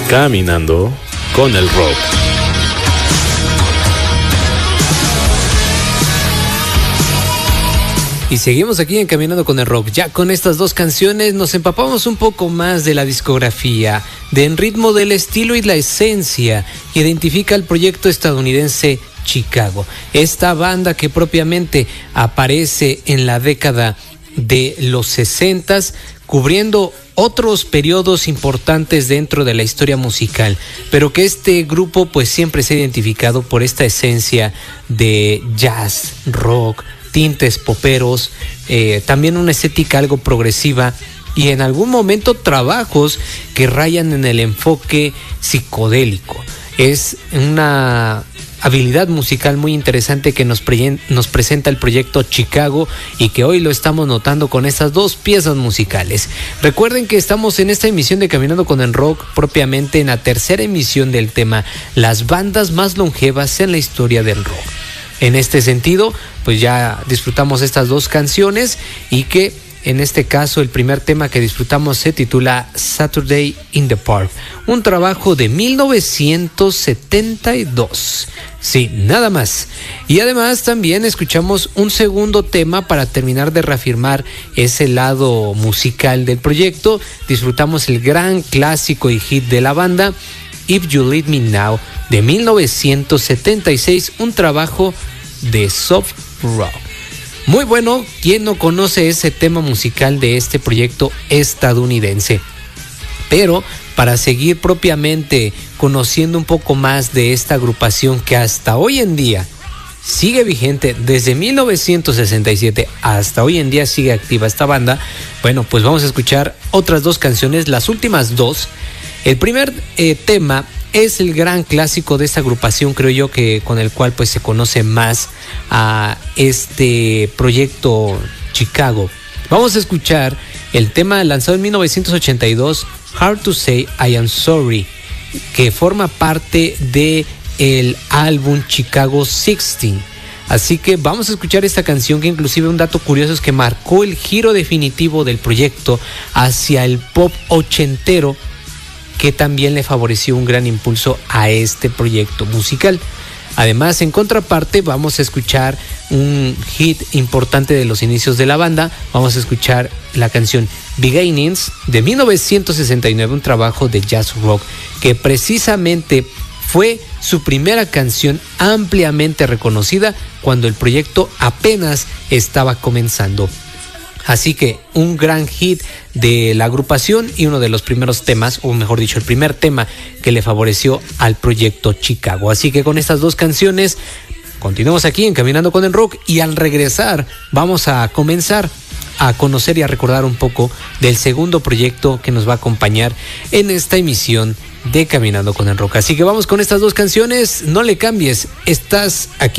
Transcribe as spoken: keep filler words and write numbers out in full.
Caminando con el Rock. Y seguimos aquí en Caminando con el Rock. Ya con estas dos canciones nos empapamos un poco más de la discografía, de En ritmo del estilo y la esencia que identifica el proyecto estadounidense Chicago. Esta banda que propiamente aparece en la década de los sesentas, cubriendo otros periodos importantes dentro de la historia musical, pero que este grupo pues siempre se ha identificado por esta esencia de jazz, rock, tintes poperos, eh, también una estética algo progresiva y en algún momento trabajos que rayan en el enfoque psicodélico. Es una habilidad musical muy interesante que nos, pre- nos presenta el proyecto Chicago y que hoy lo estamos notando con estas dos piezas musicales. Recuerden que estamos en esta emisión de Caminando con el Rock, propiamente en la tercera emisión del tema Las bandas más longevas en la historia del rock. En este sentido, pues ya disfrutamos estas dos canciones y que en este caso el primer tema que disfrutamos se titula Saturday in the Park, un trabajo de mil novecientos setenta y dos. Sí, nada más. Y además también escuchamos un segundo tema para terminar de reafirmar ese lado musical del proyecto. Disfrutamos el gran clásico y hit de la banda, If You Leave Me Now, de mil novecientos setenta y seis, un trabajo de soft rock. Muy bueno, ¿quién no conoce ese tema musical de este proyecto estadounidense? Pero para seguir propiamente conociendo un poco más de esta agrupación que hasta hoy en día sigue vigente, desde mil novecientos sesenta y siete hasta hoy en día sigue activa esta banda, bueno, pues vamos a escuchar otras dos canciones, las últimas dos. El primer eh, tema es el gran clásico de esta agrupación, creo yo, que con el cual pues se conoce más a este proyecto Chicago. Vamos a escuchar el tema lanzado en mil novecientos ochenta y dos, Hard to Say I Am Sorry, que forma parte de el álbum Chicago dieciséis. Así que vamos a escuchar esta canción, que inclusive un dato curioso es que marcó el giro definitivo del proyecto hacia el pop ochentero, que también le favoreció un gran impulso a este proyecto musical. Además, en contraparte, vamos a escuchar un hit importante de los inicios de la banda. Vamos a escuchar la canción Beginnings de mil novecientos sesenta y nueve, un trabajo de jazz rock que precisamente fue su primera canción ampliamente reconocida cuando el proyecto apenas estaba comenzando. Así que un gran hit de la agrupación y uno de los primeros temas, o mejor dicho, el primer tema que le favoreció al proyecto Chicago. Así que con estas dos canciones continuamos aquí en Caminando con el Rock, y al regresar vamos a comenzar a conocer y a recordar un poco del segundo proyecto que nos va a acompañar en esta emisión de Caminando con el Rock. Así que vamos con estas dos canciones, no le cambies, estás aquí